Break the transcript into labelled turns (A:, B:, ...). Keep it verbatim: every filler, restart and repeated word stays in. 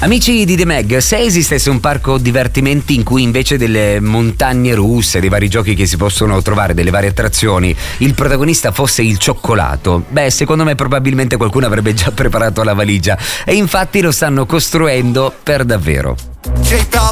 A: Amici di The Mag, se esistesse un parco divertimenti in cui invece delle montagne russe, dei vari giochi che si possono trovare, delle varie attrazioni, il protagonista fosse il cioccolato, beh, secondo me probabilmente qualcuno avrebbe già preparato la valigia, e infatti lo stanno costruendo per davvero.
B: K-pop